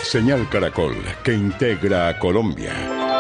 Señal Caracol, que integra a Colombia.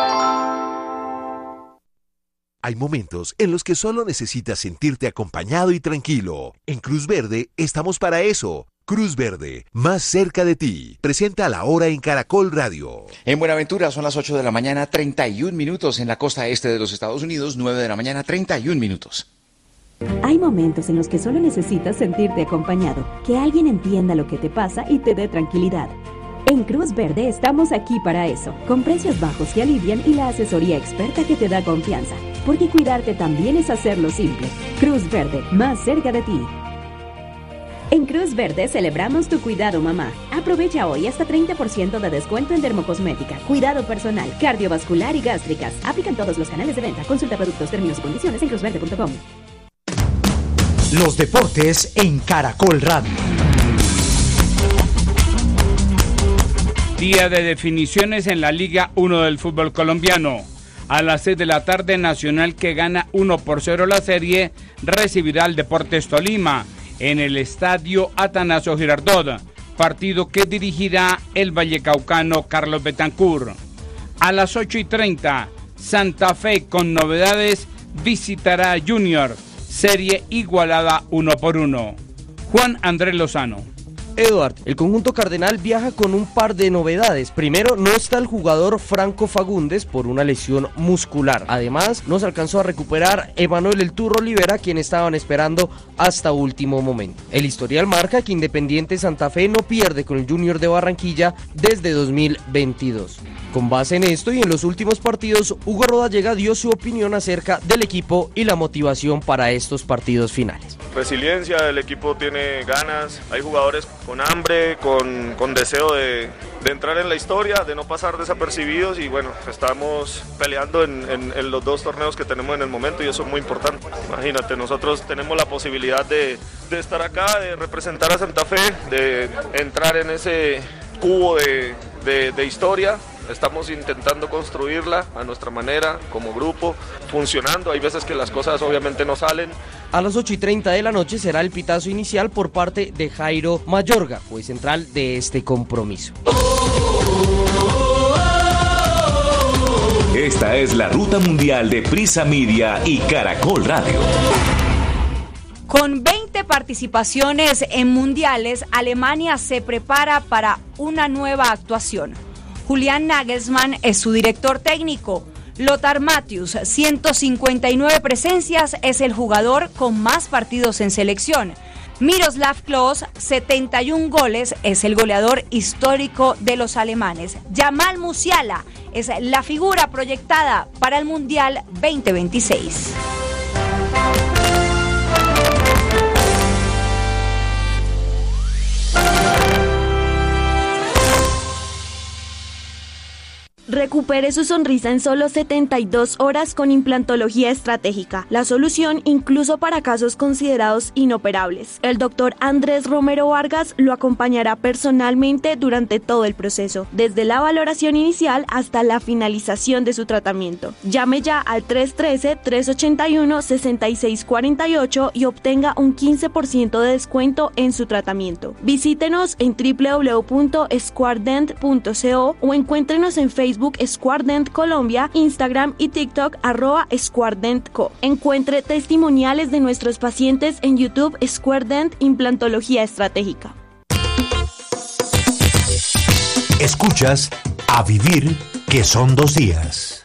Hay momentos en los que solo necesitas sentirte acompañado y tranquilo. En Cruz Verde estamos para eso. Cruz Verde, más cerca de ti. Presenta La Hora en Caracol Radio. En Buenaventura son las 8 de la mañana, 31 minutos. En la costa este de los Estados Unidos, 9 de la mañana, 31 minutos. Hay momentos en los que solo necesitas sentirte acompañado, que alguien entienda lo que te pasa y te dé tranquilidad. En Cruz Verde estamos aquí para eso, con precios bajos que alivian y la asesoría experta que te da confianza. Porque cuidarte también es hacerlo simple. Cruz Verde, más cerca de ti. En Cruz Verde celebramos tu cuidado, mamá. Aprovecha hoy hasta 30% de descuento en dermocosmética, cuidado personal, cardiovascular y gástricas. Aplican todos los canales de venta. Consulta productos, términos y condiciones en cruzverde.com. Los deportes en Caracol Radio. Día de definiciones en la Liga 1 del fútbol colombiano. A las 6 de la tarde, Nacional, que gana 1-0 la serie, recibirá al Deportes Tolima en el estadio Atanasio Girardot, partido que dirigirá el vallecaucano Carlos Betancur. A las 8:30, Santa Fe, con novedades, visitará a Junior, serie igualada 1-1. Juan Andrés Lozano. Eduard, el conjunto cardenal viaja con un par de novedades. Primero, no está el jugador Franco Fagundes por una lesión muscular. Además, no se alcanzó a recuperar Emanuel El Turro Olivera, quien estaban esperando hasta último momento. El historial marca que Independiente Santa Fe no pierde con el Junior de Barranquilla desde 2022. Con base en esto y en los últimos partidos, Hugo Rodallega dio su opinión acerca del equipo y la motivación para estos partidos finales. Resiliencia, el equipo tiene ganas, hay jugadores con hambre, con deseo de entrar en la historia, de no pasar desapercibidos y bueno, estamos peleando en los dos torneos que tenemos en el momento y eso es muy importante. Imagínate, nosotros tenemos la posibilidad de estar acá, de representar a Santa Fe, de entrar en ese cubo de historia. Estamos intentando construirla a nuestra manera, como grupo, funcionando. Hay veces que las cosas obviamente no salen. A las 8:30 de la noche será el pitazo inicial por parte de Jairo Mayorga, juez central de este compromiso. Esta es la ruta mundial de Prisa Media y Caracol Radio. Con 20 participaciones en mundiales, Alemania se prepara para una nueva actuación. Julian Nagelsmann es su director técnico. Lothar Matthäus, 159 presencias, es el jugador con más partidos en selección. Miroslav Klose, 71 goles, es el goleador histórico de los alemanes. Jamal Musiala es la figura proyectada para el Mundial 2026. Recupere su sonrisa en solo 72 horas con implantología estratégica, la solución incluso para casos considerados inoperables. El doctor Andrés Romero Vargas lo acompañará personalmente durante todo el proceso, desde la valoración inicial hasta la finalización de su tratamiento. Llame ya al 313-381-6648 y obtenga un 15% de descuento en su tratamiento. Visítenos en www.squardent.co o encuéntrenos en Facebook Squardent Colombia, Instagram y TikTok @SquardentCo. Encuentre testimoniales de nuestros pacientes en YouTube Squardent Implantología Estratégica. Escuchas A Vivir, que son 2 días.